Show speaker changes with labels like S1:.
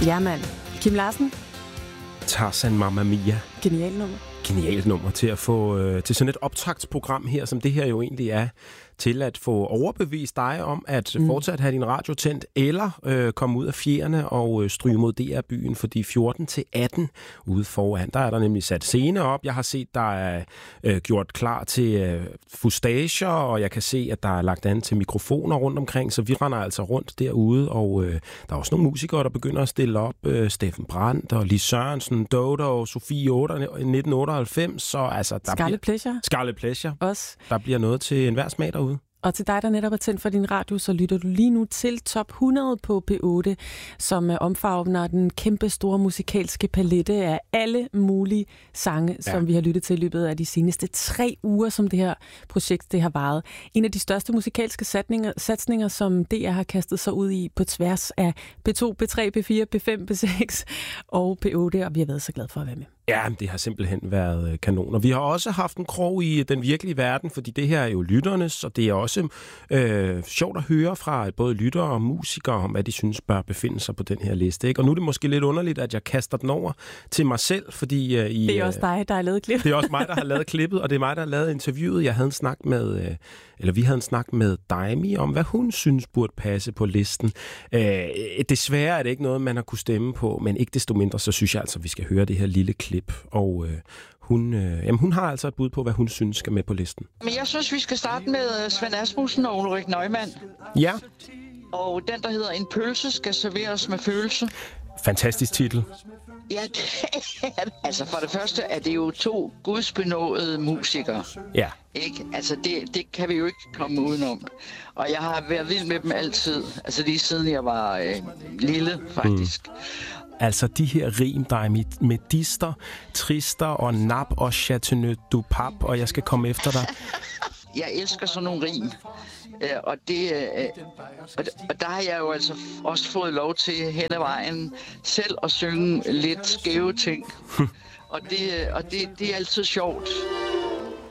S1: Ja, mand. Kim Larsen.
S2: Tarzan Mamma Mia.
S1: Genial nummer.
S2: Genialt nummer til at få til sådan et optagtsprogram her, som det her jo egentlig er, til at få overbevist dig om at fortsat have din radio tændt, eller komme ud af fjerne og stryge mod DR-byen, fordi 14-18 ude foran, der er der nemlig sat scene op. Jeg har set, der er gjort klar til fustager, og jeg kan se, at der er lagt an til mikrofoner rundt omkring, så vi render altså rundt derude, og der er også nogle musikere, der begynder at stille op. Steffen Brandt og Lis Sørensen, Dodo, Sofie 1998, så altså... Scarlet Pleasure.
S1: Også.
S2: Der bliver noget til enhver smag derude.
S1: Og til dig, der netop er tændt for din radio, så lytter du lige nu til Top 100 på P8, som omfavner den kæmpe store musikalske palette af alle mulige sange, som vi har lyttet til i løbet af de seneste 3 uger, som det her projekt det har varet. En af de største musikalske satsninger, som DR har kastet sig ud i på tværs af P2, P3, P4, P5, P6 og P8, og vi har været så glade for at være med.
S2: Ja, det har simpelthen været kanon. Og vi har også haft en krog i den virkelige verden, fordi det her er jo lytternes, og det er også sjovt at høre fra både lyttere og musikere om, hvad de synes bør befinde sig på den her liste. Ikke? Og nu er det måske lidt underligt, at jeg kaster den over til mig selv, fordi...
S1: det er også dig, der har lavet klippet.
S2: Det er også mig, der har lavet klippet, og det er mig, der har lavet interviewet. Jeg havde en snak med... vi havde en snak med Daimi om, hvad hun synes burde passe på listen. Desværre er det ikke noget, man har kunne stemme på, men ikke desto mindre, så synes jeg altså, at vi skal høre det her lille klip. Og hun har altså et bud på, hvad hun synes skal med på listen.
S3: Men jeg synes, vi skal starte med Svend Asmussen og Ulrik Neumann.
S2: Ja.
S3: Og den, der hedder En pølse skal serveres med følelse.
S2: Fantastisk titel.
S3: Ja, altså for det første er det jo 2 gudsbenådede musikere.
S2: Ja.
S3: Ikke? Altså det kan vi jo ikke komme udenom. Og jeg har været vild med dem altid. Altså lige siden jeg var lille, faktisk.
S2: Altså de her rim, der er med dister, trister og nap og chateauneuf du pap, og jeg skal komme efter dig.
S3: Jeg elsker sådan nogle rim. Og der har jeg jo altså også fået lov til hen ad vejen selv at synge lidt skæve ting. og det er altid sjovt.